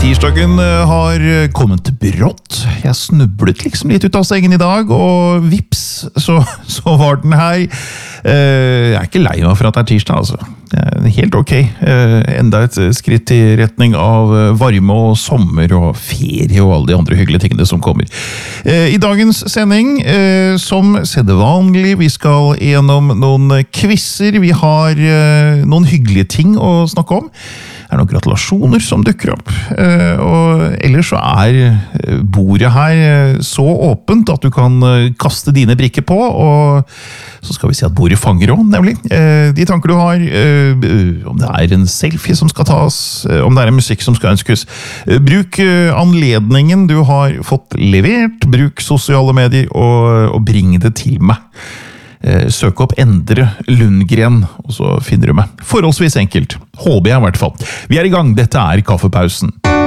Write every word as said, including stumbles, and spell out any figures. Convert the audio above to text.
Tirsdagen har kommet brått. Jeg snublet liksom litt ut av sengen i dag, og vips, så, så var den her. Jeg er ikke lei meg for at det er tirsdag, altså. Det er helt ok. Enda et skritt i retning av varme og sommer og ferie og alle de andre hyggelige tingene som kommer. I dagens sending, som sedvanlig, vi skal gjennom noen quizzer. Vi har noen hyggelige ting å snakke om. Det er noen gratulasjoner som dukker opp, og ellers så er bordet her så åpent at du kan kaste dine brikker på, og så skal vi si at bordet fanger også, nemlig. De tanker du har, om det er en selfie som skal tas, om det er en musikk som skal ønskes. Bruk anledningen du har fått levert, bruk sosiale medier, og, og bring det til meg. Søk opp Endre Lundgren, og så finner du meg. Forholdsvis enkelt. Håper jeg i hvert fall. Vi er i gang. Dette er Kaffepausen.